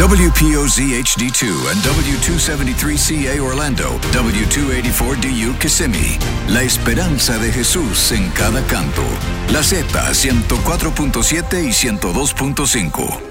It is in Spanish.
WPOZ HD2 and W273CA Orlando, W284DU Kissimmee. La esperanza de Jesús en cada canto. La Z 104.7 y 102.5.